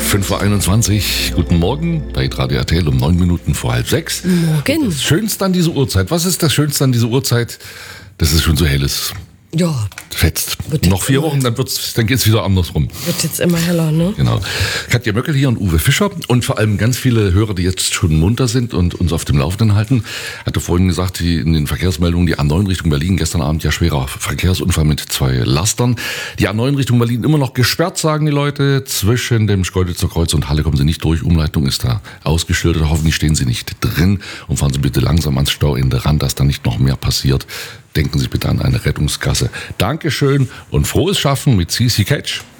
5.21 Uhr, guten Morgen bei Radio RTL um 9 Minuten vor 5:30. Morgen. Das Schönste an dieser Uhrzeit, was ist das Schönste an dieser Uhrzeit? Dass es schon so hell ist. Ja, Fetzt. Wird Noch jetzt 4 immer- Wochen, dann geht's wieder andersrum. wird jetzt immer heller, ne? Genau. Katja Möckel hier und Uwe Fischer und vor allem ganz viele Hörer, die jetzt schon munter sind und uns auf dem Laufenden halten. Hatte vorhin gesagt, die in den Verkehrsmeldungen, die A9 Richtung Berlin, gestern Abend ja schwerer Verkehrsunfall mit 2 Lastern. Die A9 Richtung Berlin immer noch gesperrt, sagen die Leute. Zwischen dem Schkeuditzer Kreuz und Halle kommen sie nicht durch. Umleitung ist da ausgeschildert. Hoffentlich stehen sie nicht drin und fahren Sie bitte langsam ans Stauende ran, dass da nicht noch mehr passiert. Denken Sie bitte an eine Rettungsgasse. Dankeschön und frohes Schaffen mit CC Catch.